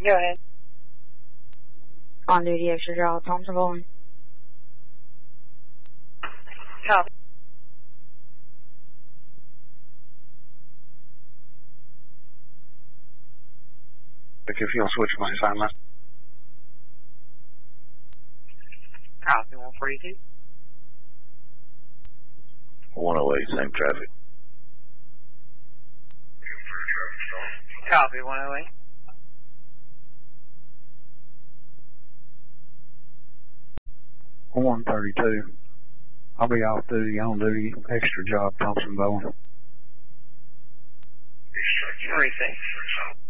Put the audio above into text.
Go ahead. On duty, extra job, Thompson Bowling. Copy. If you'll switch my assignment. Copy, 142. 108, same traffic. Copy, 108. One 32. I'll be off duty, on duty, extra job, Thompson Bowling. Reset.